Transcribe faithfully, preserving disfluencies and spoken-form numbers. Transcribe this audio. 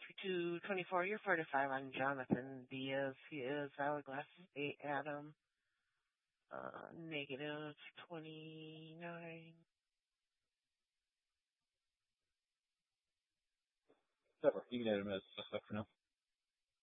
fifty-two twenty-four, you're four to five on Jonathan Diaz. He is Hourglass eight Adam. Uh, negative twenty-nine. Whatever. You can edit him as suspect for now.